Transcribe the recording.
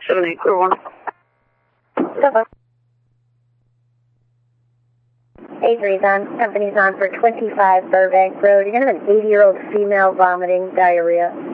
78, clear 1. A3's on. Company's on for 25 Burbank Road. You're going to have an 80-year-old female vomiting diarrhea.